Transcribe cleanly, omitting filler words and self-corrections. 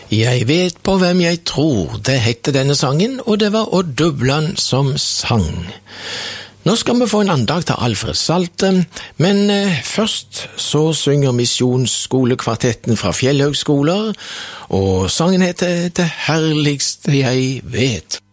Jeg vet på hvem jeg tror, det hette denne sangen, og det var Odd Dubland som sang. Nå skal vi få en andakt av Alfred Salte, men først så synger Misjonsskolekvartetten fra Fjellhøgskoler, og sangen heter Det herligste jeg vet.